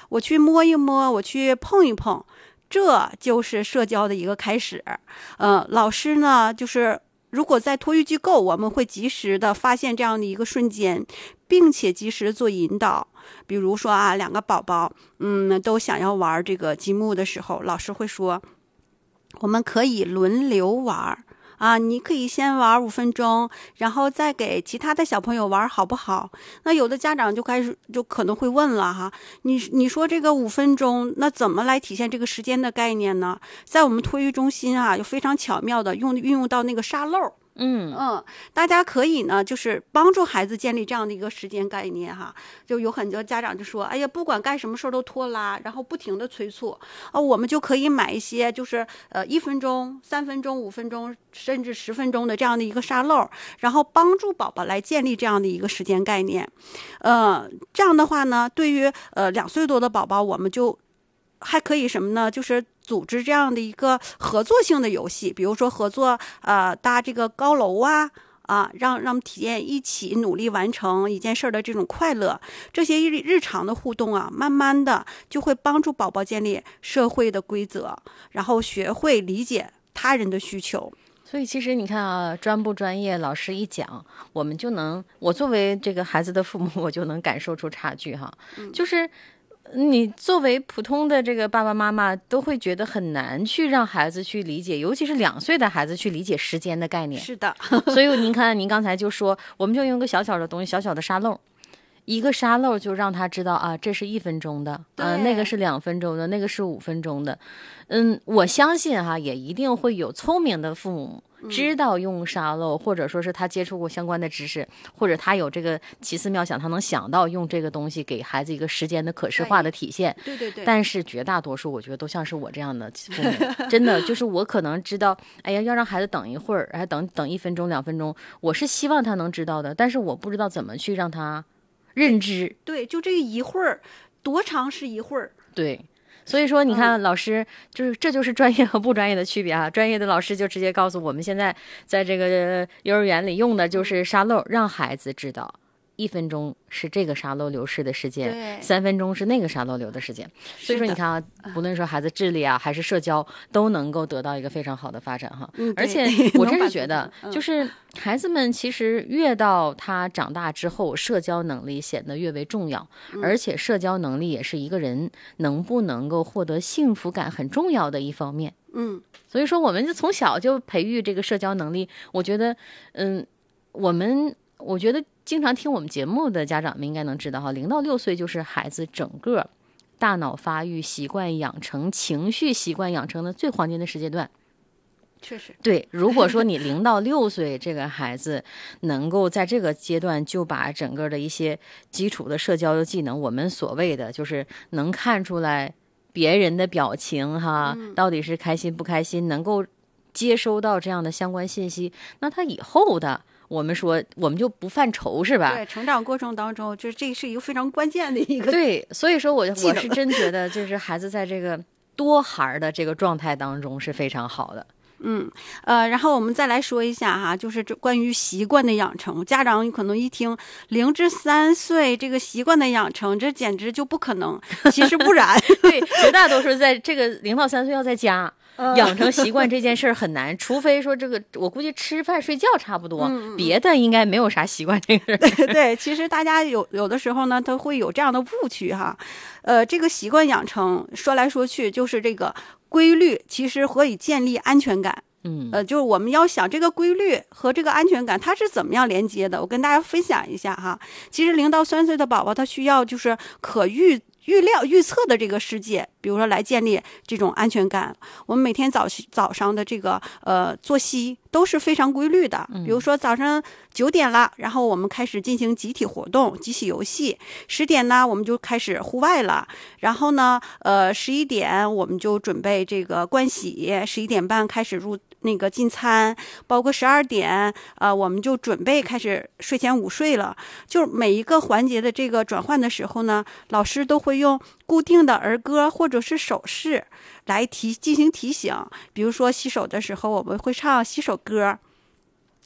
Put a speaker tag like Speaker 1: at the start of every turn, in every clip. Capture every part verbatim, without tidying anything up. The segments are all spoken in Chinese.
Speaker 1: 我去摸一摸，我去碰一碰，这就是社交的一个开始。呃，老师呢，就是如果在托育机构，我们会及时的发现这样的一个瞬间，并且及时做引导。比如说啊，两个宝宝，嗯，都想要玩这个积木的时候，老师会说，我们可以轮流玩。啊，你可以先玩五分钟，然后再给其他的小朋友玩，好不好？那有的家长就开始就可能会问了哈，你你说这个五分钟，那怎么来体现这个时间的概念呢？在我们托育中心啊，就非常巧妙的用运用到那个沙漏。
Speaker 2: 嗯
Speaker 1: 嗯，大家可以呢，就是帮助孩子建立这样的一个时间概念哈。就有很多家长就说，哎呀，不管干什么事儿都拖拉，然后不停的催促，啊，我们就可以买一些就是呃一分钟、三分钟、五分钟，甚至十分钟的这样的一个沙漏，然后帮助宝宝来建立这样的一个时间概念。呃，这样的话呢，对于呃两岁多的宝宝，我们就还可以什么呢？就是组织这样的一个合作性的游戏，比如说合作呃搭这个高楼啊啊，让让体验一起努力完成一件事的这种快乐。这些日日常的互动啊，慢慢的就会帮助宝宝建立社会的规则，然后学会理解他人的需求。
Speaker 2: 所以其实你看啊，专不专业，老师一讲，我们就能，我作为这个孩子的父母，我就能感受出差距哈，
Speaker 1: 嗯、就是
Speaker 2: 你作为普通的这个爸爸妈妈都会觉得很难去让孩子去理解，尤其是两岁的孩子去理解时间的概念。
Speaker 1: 是的，
Speaker 2: 所以您看您刚才就说，我们就用一个小小的东西，小小的沙漏，一个沙漏就让他知道啊，这是一分钟的啊，那个是两分钟的，那个是五分钟的。嗯，我相信哈，也一定会有聪明的父母知道用沙漏，或者说是他接触过相关的知识，或者他有这个奇思妙想，他能想到用这个东西给孩子一个时间的可视化的体现。
Speaker 1: 对对对。
Speaker 2: 但是绝大多数我觉得都像是我这样的父母，真的就是我可能知道，哎呀，要让孩子等一会儿，还等等一分钟两分钟，我是希望他能知道的，但是我不知道怎么去让他认知。
Speaker 1: 对，就这一会儿，多长是一会儿？
Speaker 2: 对。所以说你看老师就是这就是专业和不专业的区别啊，专业的老师就直接告诉我们，现在在这个幼儿园里用的就是沙漏，让孩子知道一分钟是这个沙漏流逝的时间，三分钟是那个沙漏流的时间。所以说你看啊，不论说孩子智力啊还是社交都能够得到一个非常好的发展哈。
Speaker 1: 嗯、
Speaker 2: 而且我真是觉得就是孩子们其实越到他长大之后，社交能力显得越为重要，而且社交能力也是一个人能不能够获得幸福感很重要的一方面。
Speaker 1: 嗯，
Speaker 2: 所以说我们就从小就培育这个社交能力，我觉得嗯我们我觉得经常听我们节目的家长们应该能知道哈，零到六岁就是孩子整个大脑发育、习惯养成、情绪习惯养成的最黄金的时阶段。
Speaker 1: 确实，
Speaker 2: 对，如果说你零到六岁这个孩子能够在这个阶段就把整个的一些基础的社交技能，我们所谓的就是能看出来别人的表情哈，
Speaker 1: 嗯、
Speaker 2: 到底是开心不开心，能够接收到这样的相关信息，那他以后的我们说我们就不犯愁是吧？
Speaker 1: 对，成长过程当中，就这是一个非常关键的一个。
Speaker 2: 对，所以说我我是真觉得，就是孩子在这个多孩的这个状态当中是非常好的。
Speaker 1: 嗯，呃，然后我们再来说一下哈，就是这关于习惯的养成，家长可能一听零至三岁这个习惯的养成，这简直就不可能。其实不然，
Speaker 2: 对，绝大多数在这个零到三岁要在家。养成习惯这件事儿很难，除非说这个，我估计吃饭睡觉差不多，
Speaker 1: 嗯、
Speaker 2: 别的应该没有啥习惯这个事
Speaker 1: 儿。对对，其实大家有有的时候呢，都会有这样的误区哈。呃，这个习惯养成说来说去就是这个规律，其实可以建立安全感。
Speaker 2: 嗯，
Speaker 1: 呃，就是我们要想这个规律和这个安全感它是怎么样连接的，我跟大家分享一下哈。其实零到三岁的宝宝他需要就是可预。预料预测的这个世界，比如说来建立这种安全感。我们每天早早上的这个呃作息都是非常规律的，比如说早上九点了，然后我们开始进行集体活动、集体游戏。十点呢，我们就开始户外了，然后呢，呃，十一点我们就准备这个盥洗，十一点半开始入那个进餐，包括十二点，呃，我们就准备开始睡前午睡了。就每一个环节的这个转换的时候呢，老师都会用固定的儿歌或者是手势来提进行提醒。比如说洗手的时候，我们会唱洗手歌。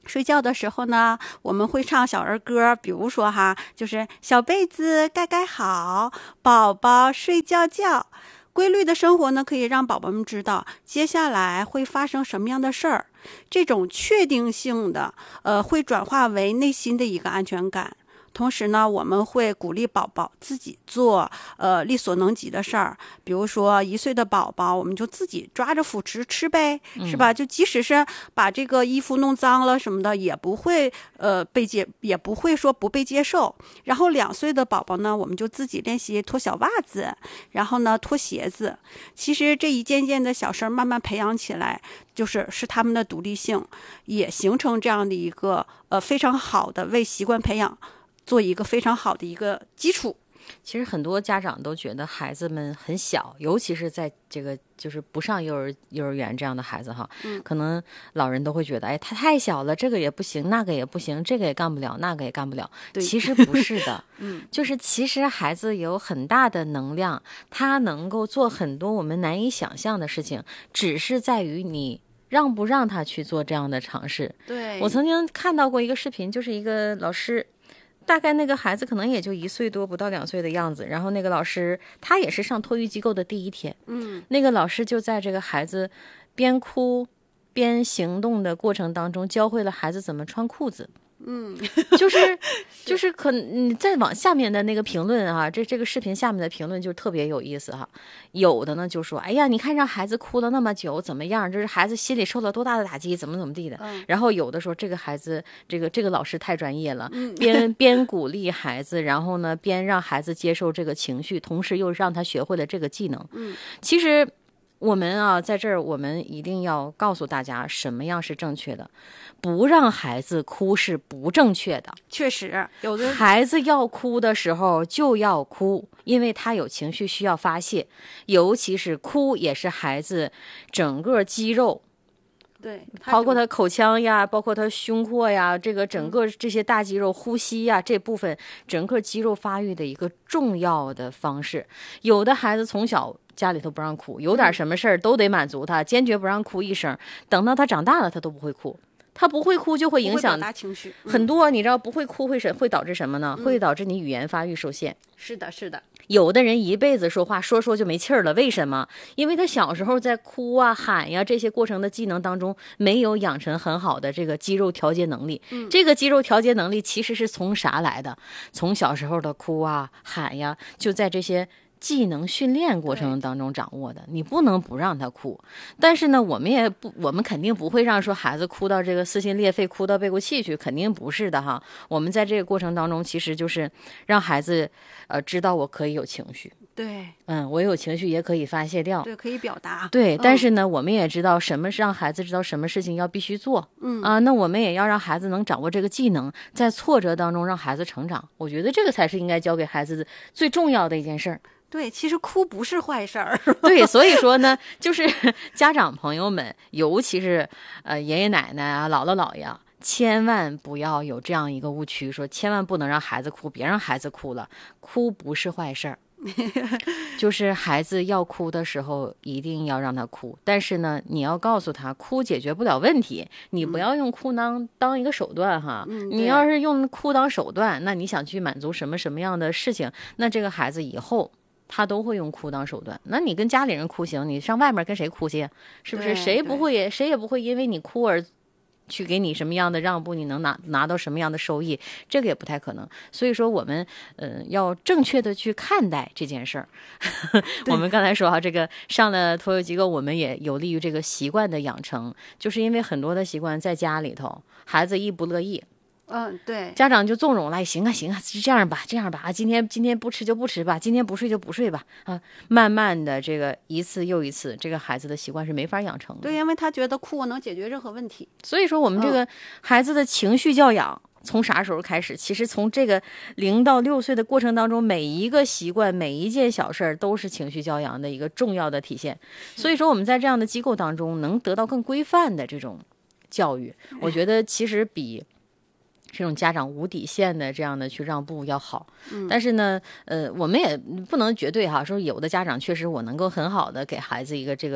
Speaker 1: 睡觉的时候呢，我们会唱小儿歌，比如说哈，就是小被子盖盖好，宝宝睡觉觉。规律的生活呢，可以让宝宝们知道接下来会发生什么样的事儿。这种确定性的，呃，会转化为内心的一个安全感。同时呢，我们会鼓励宝宝自己做呃力所能及的事儿，比如说一岁的宝宝，我们就自己抓着辅食吃呗，是吧？就即使是把这个衣服弄脏了什么的，也不会呃被接，也不会说不被接受。然后两岁的宝宝呢，我们就自己练习脱小袜子，然后呢脱鞋子。其实这一件件的小事儿慢慢培养起来，就是是他们的独立性，也形成这样的一个呃非常好的为习惯培养做一个非常好的一个基础。
Speaker 2: 其实很多家长都觉得孩子们很小，尤其是在这个就是不上幼儿幼儿园这样的孩子哈，嗯，可能老人都会觉得，哎，他太小了，这个也不行，那个也不行，这个也干不了，那个也干不了。其实不是的，嗯，就是其实孩子有很大的能量，他能够做很多我们难以想象的事情，只是在于你让不让他去做这样的尝试。
Speaker 1: 对，
Speaker 2: 我曾经看到过一个视频，就是一个老师。大概那个孩子可能也就一岁多不到两岁的样子，然后那个老师他也是上托育机构的第一天，嗯，那个老师就在这个孩子边哭边行动的过程当中教会了孩子怎么穿裤子。嗯，就是就是可你再往下面的那个评论啊，这这个视频下面的评论就特别有意思哈。有的呢就说，哎呀，你看让孩子哭了那么久怎么样？这是孩子心里受了多大的打击，怎么怎么地的。嗯、然后有的说这个孩子，这个这个老师太专业了，嗯、边边鼓励孩子，然后呢边让孩子接受这个情绪，同时又让他学会了这个技能。嗯，其实。我们啊，在这儿我们一定要告诉大家什么样是正确的，不让孩子哭是不正确的。
Speaker 1: 确实，有的
Speaker 2: 孩子要哭的时候就要哭，因为他有情绪需要发泄，尤其是哭也是孩子整个肌肉。
Speaker 1: 对，
Speaker 2: 包括他口腔呀，包括他胸廓呀，这个整个这些大肌肉、呼吸呀，这部分整个肌肉发育的一个重要的方式。有的孩子从小家里头不让哭，有点什么事儿都得满足他，坚决不让哭一声。等到他长大了，他都不会哭。他不会哭就会影响
Speaker 1: 情绪
Speaker 2: 很多，你知道不会哭会会导致什么呢？会导致你语言发育受限。
Speaker 1: 是的，是的。
Speaker 2: 有的人一辈子说话说说就没气儿了，为什么？因为他小时候在哭啊、喊呀这些过程的技能当中，没有养成很好的这个肌肉调节能力。嗯，这个肌肉调节能力其实是从啥来的？从小时候的哭啊、喊呀，就在这些技能训练过程当中掌握的。你不能不让他哭，但是呢，我们也不，我们肯定不会让说孩子哭到这个撕心裂肺，哭到背过气去，肯定不是的哈。我们在这个过程当中，其实就是让孩子呃知道我可以有情绪，
Speaker 1: 对，
Speaker 2: 嗯，我有情绪也可以发泄掉，
Speaker 1: 对，可以表达，
Speaker 2: 对。但是呢，嗯、我们也知道什么是让孩子知道什么事情要必须做，嗯啊，那我们也要让孩子能掌握这个技能，在挫折当中让孩子成长。我觉得这个才是应该教给孩子最重要的一件事儿。
Speaker 1: 对，其实哭不是坏事儿。
Speaker 2: 对，所以说呢，就是家长朋友们，尤其是呃爷爷奶奶啊、姥姥姥爷，千万不要有这样一个误区，说千万不能让孩子哭，别让孩子哭了，哭不是坏事儿。就是孩子要哭的时候一定要让他哭，但是呢你要告诉他哭解决不了问题，你不要用哭当当一个手段哈、嗯、你要是用哭当手段，那你想去满足什么什么样的事情，那这个孩子以后他都会用哭当手段。那你跟家里人哭行，你上外面跟谁哭去？是不是？谁不会也谁也不会因为你哭而去给你什么样的让步，你能拿拿到什么样的收益，这个也不太可能。所以说我们呃要正确的去看待这件事儿。我们刚才说哈，这个上了托育机构，我们也有利于这个习惯的养成，就是因为很多的习惯在家里头，孩子一不乐意。
Speaker 1: 嗯，对，
Speaker 2: 家长就纵容了，行啊行啊，就这样吧，这样吧，今天今天不吃就不吃吧，今天不睡就不睡吧，啊，慢慢的这个一次又一次，这个孩子的习惯是没法养成的。
Speaker 1: 对，因为他觉得哭能解决任何问题。
Speaker 2: 所以说，我们这个孩子的情绪教养、嗯、从啥时候开始？其实从这个零到六岁的过程当中，每一个习惯、每一件小事儿都是情绪教养的一个重要的体现。所以说，我们在这样的机构当中能得到更规范的这种教育，我觉得其实比这种家长无底线的这样的去让步要好。嗯、但是呢，呃，我们也不能绝对哈，说有的家长确实我能够很好的给孩子一个这个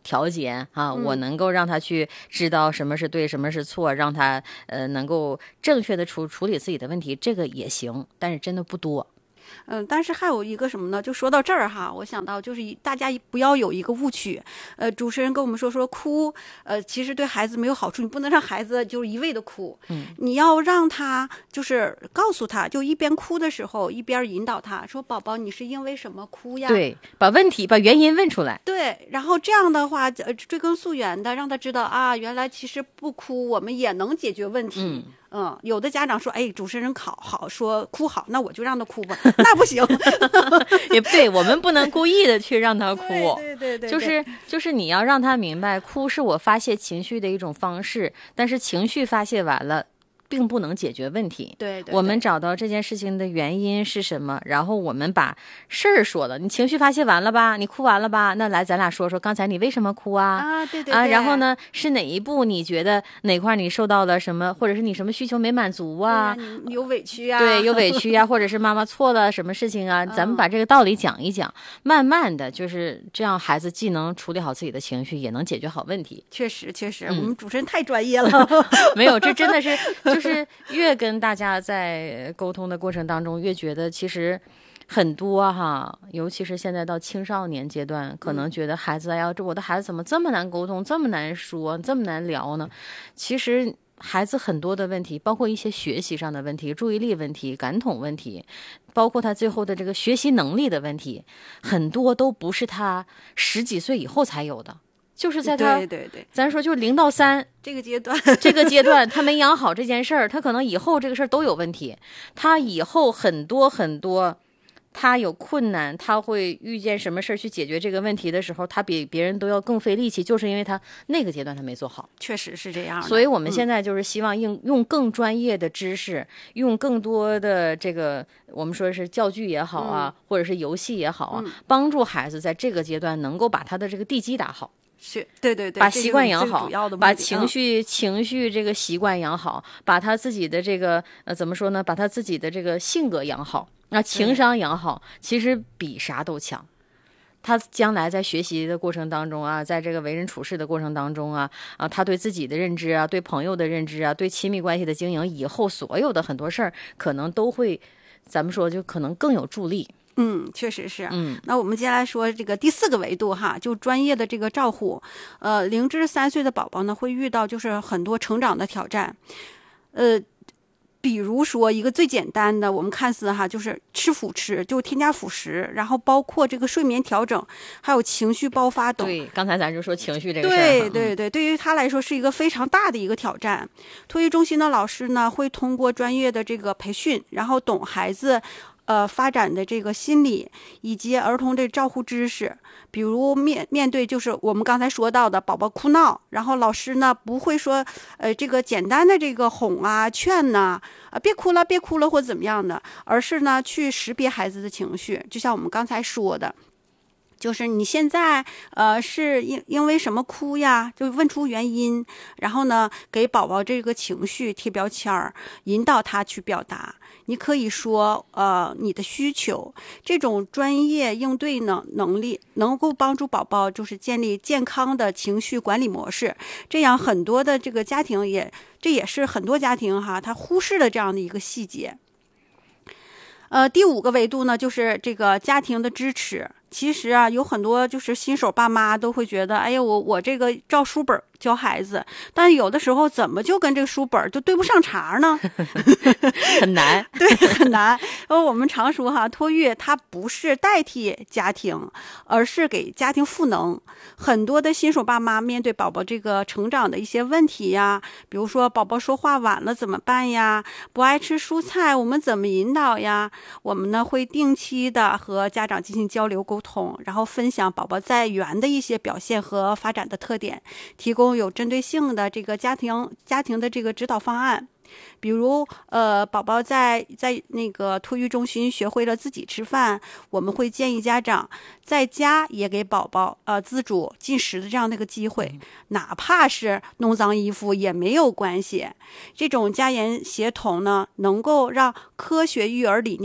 Speaker 2: 调节啊，
Speaker 1: 嗯、
Speaker 2: 我能够让他去知道什么是对，什么是错，让他呃能够正确的处处理自己的问题，这个也行，但是真的不多。
Speaker 1: 嗯，但是还有一个什么呢？就说到这儿哈，我想到就是大家不要有一个误区。呃，主持人跟我们说说哭，呃，其实对孩子没有好处，你不能让孩子就是一味的哭，
Speaker 2: 嗯，
Speaker 1: 你要让他就是告诉他，就一边哭的时候一边引导他说：“宝宝，你是因为什么哭呀？”
Speaker 2: 对，把问题把原因问出来。
Speaker 1: 对，然后这样的话，呃，追根溯源的让他知道啊，原来其实不哭我们也能解决问题。
Speaker 2: 嗯。
Speaker 1: 嗯，有的家长说，哎，主持人考好，说哭好，那我就让他哭吧，那不行，
Speaker 2: 也不对，我们不能故意的去让他哭，
Speaker 1: 对对对对，
Speaker 2: 就是就是你要让他明白，哭是我发泄情绪的一种方式，但是情绪发泄完了，并不能解决问题。
Speaker 1: 对 对, 对，
Speaker 2: 我们找到这件事情的原因是什么，然后我们把事儿说了。你情绪发泄完了吧？你哭完了吧？那来咱俩说说，刚才你为什么哭啊？
Speaker 1: 啊，对对
Speaker 2: 啊，然后呢，是哪一步你觉得哪块你受到了什么，或者是你什么需求没满足啊？
Speaker 1: 你有委屈啊？
Speaker 2: 对，有委屈啊，或者是妈妈错了什么事情啊？咱们把这个道理讲一讲，慢慢的就是这样，孩子既能处理好自己的情绪，也能解决好问题。
Speaker 1: 确实，确实，
Speaker 2: 嗯、
Speaker 1: 我们主持人太专业了。
Speaker 2: 没有，这真的是就是越跟大家在沟通的过程当中，越觉得其实很多哈，尤其是现在到青少年阶段，可能觉得孩子呀，这我的孩子怎么这么难沟通，这么难说，这么难聊呢？其实孩子很多的问题，包括一些学习上的问题、注意力问题、感统问题，包括他最后的这个学习能力的问题，很多都不是他十几岁以后才有的。就是在他，
Speaker 1: 对对对，
Speaker 2: 咱说就是零到三
Speaker 1: 这个阶段，
Speaker 2: 这个阶段他没养好这件事儿，他可能以后这个事儿都有问题。他以后很多很多，他有困难，他会遇见什么事儿去解决这个问题的时候，他比别人都要更费力气，就是因为他那个阶段他没做好。
Speaker 1: 确实是这样的。
Speaker 2: 所以我们现在就是希望用、嗯、用更专业的知识，用更多的这个我们说是教具也好啊，嗯、或者是游戏也好啊、嗯，帮助孩子在这个阶段能够把他的这个地基打好。
Speaker 1: 是，对对对，
Speaker 2: 把习惯养好，把情绪、
Speaker 1: 嗯、
Speaker 2: 情绪这个习惯养好，把他自己的这个呃怎么说呢？把他自己的这个性格养好，那情商养好，其实比啥都强。他将来在学习的过程当中啊，在这个为人处事的过程当中啊，啊，他对自己的认知啊，对朋友的认知啊，对亲密关系的经营，以后所有的很多事儿，可能都会，咱们说就可能更有助力。
Speaker 1: 嗯，确实是。
Speaker 2: 嗯，
Speaker 1: 那我们接下来说这个第四个维度哈，就专业的这个照护。呃，零至三岁的宝宝呢，会遇到就是很多成长的挑战。呃，比如说一个最简单的，我们看似哈，就是吃辅吃，就添加辅食，然后包括这个睡眠调整，还有情绪爆发等。
Speaker 2: 对，刚才咱就说情绪这个事儿。
Speaker 1: 对对对，对于他来说是一个非常大的一个挑战。托育中心的老师呢，会通过专业的这个培训，然后懂孩子。呃，发展的这个心理以及儿童的照护知识，比如面面对就是我们刚才说到的宝宝哭闹，然后老师呢不会说呃这个简单的这个哄啊劝呐啊别哭了别哭了或怎么样的，而是呢去识别孩子的情绪，就像我们刚才说的。就是你现在呃是因因为什么哭呀？就问出原因，然后呢给宝宝这个情绪贴标签儿，引导他去表达。你可以说呃你的需求，这种专业应对能能力能够帮助宝宝就是建立健康的情绪管理模式。这样很多的这个家庭也这也是很多家庭哈他忽视了这样的一个细节。呃，第五个维度呢，就是这个家庭的支持。其实啊，有很多就是新手爸妈都会觉得，哎呀，我我这个照书本教孩子，但是有的时候怎么就跟这个书本就对不上茬呢？
Speaker 2: 很难，
Speaker 1: 对，很难。呃，我们常说哈，托育它不是代替家庭，而是给家庭赋能。很多的新手爸妈面对宝宝这个成长的一些问题呀，比如说宝宝说话晚了怎么办呀？不爱吃蔬菜，我们怎么引导呀？我们呢会定期的和家长进行交流沟通，然后分享宝宝在园的一些表现和发展的特点，提供有针对性的这个家庭家庭的这个指导方案。比如呃，宝宝在在那个托育中心学会了自己吃饭，我们会建议家长在家也给宝宝呃自主进食的这样的一个机会，哪怕是弄脏衣服也没有关系。这种家研协同呢，能够让科学育儿理念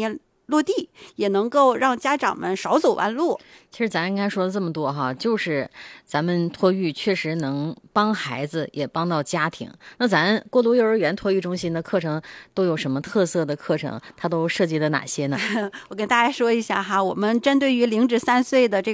Speaker 1: 落地，也能够让家长们少走弯路。
Speaker 2: 其实咱应该说了这么多哈，就是咱们托育确实能帮孩子，也帮到家庭。那咱过渡幼儿园托育中心的课程都有什么特色的课程？它都涉及了哪些呢？
Speaker 1: 我跟大家说一下哈，我们针对于零至三岁的这个